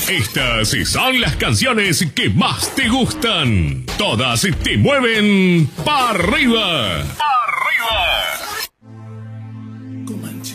Estas son las canciones que más te gustan. Todas te mueven para arriba.